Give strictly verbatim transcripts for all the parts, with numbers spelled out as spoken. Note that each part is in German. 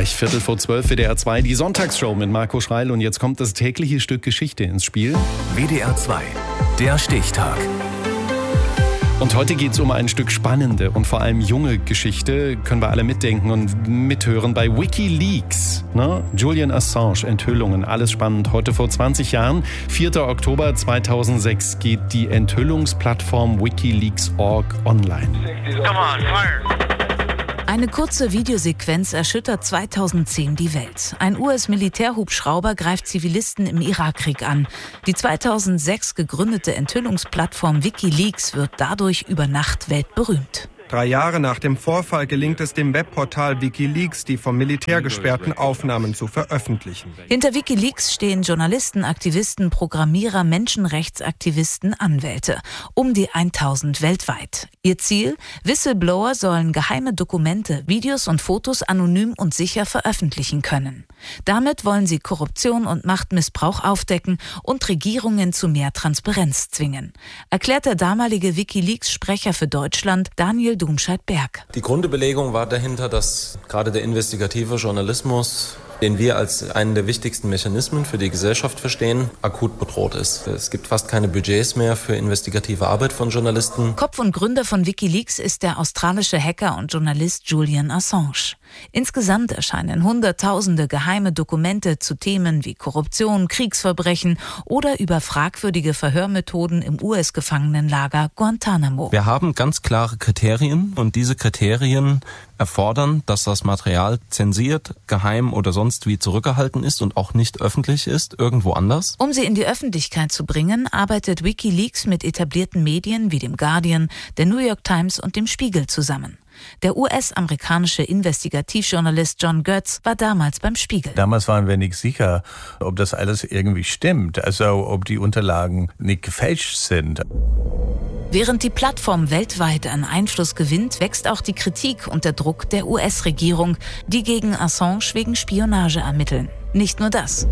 Gleich Viertel vor zwölf, W D R zwei, die Sonntagsshow mit Marco Schreil. Und jetzt kommt das tägliche Stück Geschichte ins Spiel. W D R zwei, der Stichtag. Und heute geht es um ein Stück spannende und vor allem junge Geschichte. Können wir alle mitdenken und mithören bei Wikileaks. Ne? Julian Assange, Enthüllungen, alles spannend. Heute vor zwanzig Jahren, vierter Oktober zweitausendsechs, geht die Enthüllungsplattform Wikileaks Punkt org online. Come on, fire! Eine kurze Videosequenz erschüttert zweitausendzehn die Welt. Ein U S-Militärhubschrauber greift Zivilisten im Irakkrieg an. Die zweitausendsechs gegründete Enthüllungsplattform Wikileaks wird dadurch über Nacht weltberühmt. Drei Jahre nach dem Vorfall gelingt es dem Webportal Wikileaks, die vom Militär gesperrten Aufnahmen zu veröffentlichen. Hinter Wikileaks stehen Journalisten, Aktivisten, Programmierer, Menschenrechtsaktivisten, Anwälte. Um die tausend weltweit. Ihr Ziel? Whistleblower sollen geheime Dokumente, Videos und Fotos anonym und sicher veröffentlichen können. Damit wollen sie Korruption und Machtmissbrauch aufdecken und Regierungen zu mehr Transparenz zwingen, erklärt der damalige Wikileaks-Sprecher für Deutschland, Daniel Domscheit-Berg. Die Grundüberlegung war dahinter, dass gerade der investigative Journalismus, den wir als einen der wichtigsten Mechanismen für die Gesellschaft verstehen, akut bedroht ist. Es gibt fast keine Budgets mehr für investigative Arbeit von Journalisten. Kopf und Gründer von Wikileaks ist der australische Hacker und Journalist Julian Assange. Insgesamt erscheinen Hunderttausende geheime Dokumente zu Themen wie Korruption, Kriegsverbrechen oder über fragwürdige Verhörmethoden im U S-Gefangenenlager Guantanamo. Wir haben ganz klare Kriterien und diese Kriterien erfordern, dass das Material zensiert, geheim oder sonst wie zurückgehalten ist und auch nicht öffentlich ist, irgendwo anders. Um sie in die Öffentlichkeit zu bringen, arbeitet Wikileaks mit etablierten Medien wie dem Guardian, der New York Times und dem Spiegel zusammen. Der U S-amerikanische Investigativjournalist John Götz war damals beim Spiegel. Damals waren wir nicht sicher, ob das alles irgendwie stimmt, also ob die Unterlagen nicht gefälscht sind. Während die Plattform weltweit an Einfluss gewinnt, wächst auch die Kritik und der Druck der U S-Regierung, die gegen Assange wegen Spionage ermitteln. Nicht nur das.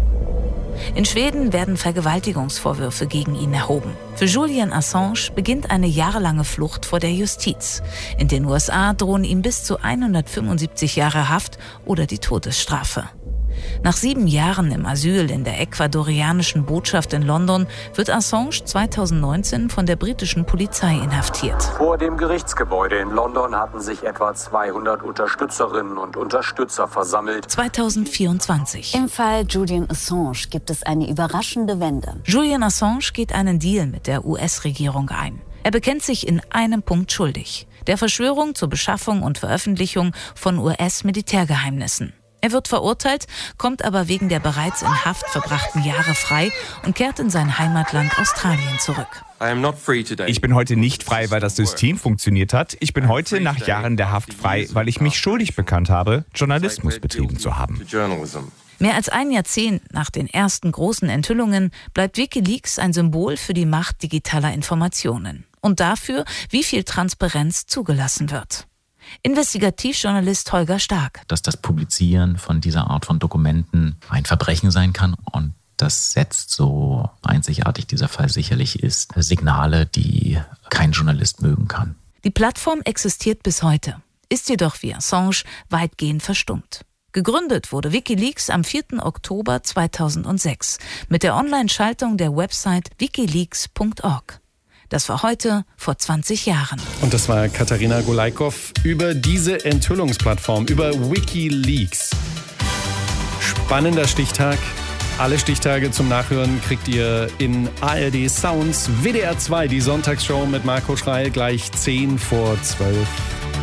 In Schweden werden Vergewaltigungsvorwürfe gegen ihn erhoben. Für Julian Assange beginnt eine jahrelange Flucht vor der Justiz. In den U S A drohen ihm bis zu hundertfünfundsiebzig Jahre Haft oder die Todesstrafe. Nach sieben Jahren im Asyl in der ecuadorianischen Botschaft in London wird Assange zweitausendneunzehn von der britischen Polizei inhaftiert. Vor dem Gerichtsgebäude in London hatten sich etwa zweihundert Unterstützerinnen und Unterstützer versammelt. zweitausendvierundzwanzig. Im Fall Julian Assange gibt es eine überraschende Wende. Julian Assange geht einen Deal mit der U S-Regierung ein. Er bekennt sich in einem Punkt schuldig: der Verschwörung zur Beschaffung und Veröffentlichung von U S-Militärgeheimnissen. Er wird verurteilt, kommt aber wegen der bereits in Haft verbrachten Jahre frei und kehrt in sein Heimatland Australien zurück. Ich bin heute nicht frei, weil das System funktioniert hat. Ich bin heute nach Jahren der Haft frei, weil ich mich schuldig bekannt habe, Journalismus betrieben zu haben. Mehr als ein Jahrzehnt nach den ersten großen Enthüllungen bleibt Wikileaks ein Symbol für die Macht digitaler Informationen und dafür, wie viel Transparenz zugelassen wird. Investigativjournalist Holger Stark. Dass das Publizieren von dieser Art von Dokumenten ein Verbrechen sein kann und das setzt, so einzigartig dieser Fall sicherlich ist, Signale, die kein Journalist mögen kann. Die Plattform existiert bis heute, ist jedoch wie Assange weitgehend verstummt. Gegründet wurde Wikileaks am vierten Oktober zweitausendsechs mit der Online-Schaltung der Website wikileaks Punkt org. Das war heute vor zwanzig Jahren. Und das war Katharina Golaikow über diese Enthüllungsplattform, über Wikileaks. Spannender Stichtag. Alle Stichtage zum Nachhören kriegt ihr in A R D Sounds W D R zwei, die Sonntagsshow mit Marco Schreil, gleich zehn vor zwölf.